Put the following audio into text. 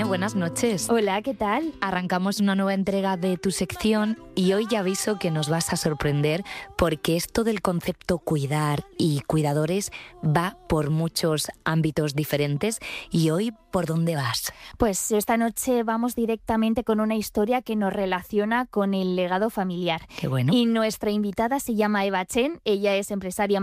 buenas noches. Hola, ¿qué tal? Arrancamos una nueva entrega de tu sección y hoy ya aviso que nos vas a sorprender porque esto del concepto cuidar y cuidadores va por muchos ámbitos diferentes. ¿Y hoy por dónde vas? Pues esta noche vamos directamente con una historia que nos relaciona con el legado familiar. Qué bueno. Y nuestra invitada se llama Eva Chen, ella es empresaria